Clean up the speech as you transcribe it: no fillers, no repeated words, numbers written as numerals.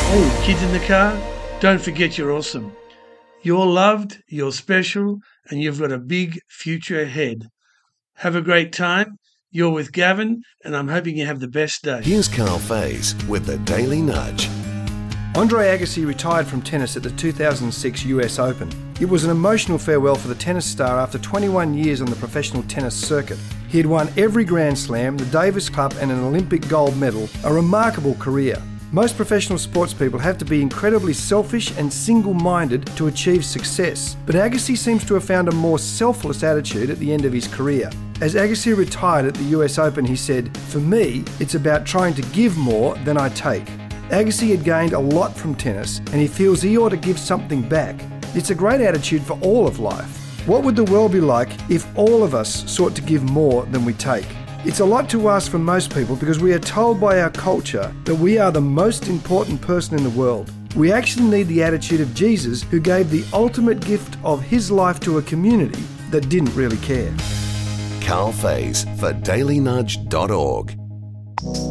Hey, kids in the car, don't forget you're awesome. You're loved, you're special, and you've got a big future ahead. Have a great time. You're with Gavin, and I'm hoping you have the best day. Here's Carl Faze with the Daily Nudge. Andre Agassi retired from tennis at the 2006 US Open. It was an emotional farewell for the tennis star after 21 years on the professional tennis circuit. He had won every Grand Slam, the Davis Cup and an Olympic gold medal, a remarkable career. Most professional sports people have to be incredibly selfish and single-minded to achieve success, but Agassi seems to have found a more selfless attitude at the end of his career. As Agassi retired at the US Open, he said, "For me, it's about trying to give more than I take." Agassi had gained a lot from tennis, and he feels he ought to give something back. It's a great attitude for all of life. What would the world be like if all of us sought to give more than we take? It's a lot to ask from most people because we are told by our culture that we are the most important person in the world. We actually need the attitude of Jesus, who gave the ultimate gift of his life to a community that didn't really care. Carl Faze for dailynudge.org.